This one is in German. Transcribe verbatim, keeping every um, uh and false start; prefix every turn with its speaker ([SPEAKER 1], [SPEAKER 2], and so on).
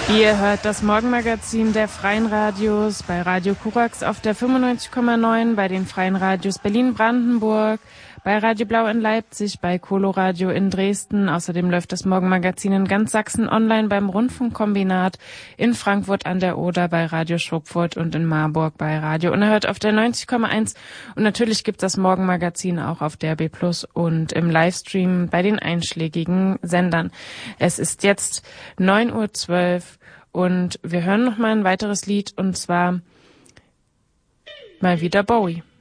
[SPEAKER 1] Ihr hört das Morgenmagazin der Freien Radios bei Radio Korax auf der fünfundneunzig Komma neun, bei den Freien Radios Berlin-Brandenburg, bei Radio Blau in Leipzig, bei Coloradio in Dresden. Außerdem läuft das Morgenmagazin in ganz Sachsen online beim Rundfunkkombinat, in Frankfurt an der Oder bei Radio Schwupfurt und in Marburg bei Radio Unerhört auf der neunzig Komma eins. Und natürlich gibt es das Morgenmagazin auch auf D R B Plus und im Livestream bei den einschlägigen Sendern. Es ist jetzt neun Uhr zwölf und wir hören noch mal ein weiteres Lied, und zwar mal wieder Bowie.